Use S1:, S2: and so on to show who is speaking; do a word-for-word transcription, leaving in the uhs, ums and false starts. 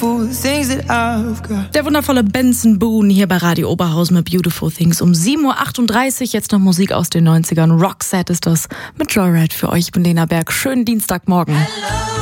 S1: Der wundervolle Benson Boone hier bei Radio Oberhausen mit Beautiful Things um sieben Uhr achtunddreißig. Jetzt noch Musik aus den neunzigern. Roxette ist das mit Joyride für euch. Ich bin Lena Berg. Schönen Dienstagmorgen. Hello.